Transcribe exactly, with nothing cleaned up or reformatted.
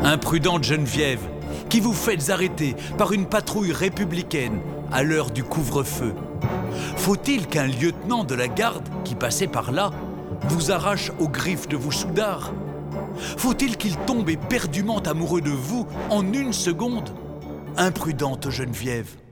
Imprudente Geneviève, qui vous faites arrêter par une patrouille républicaine à l'heure du couvre-feu. Faut-il qu'un lieutenant de la garde qui passait par là vous arrache aux griffes de vos soudards? Faut-il qu'il tombe éperdument amoureux de vous en une seconde? Imprudente Geneviève.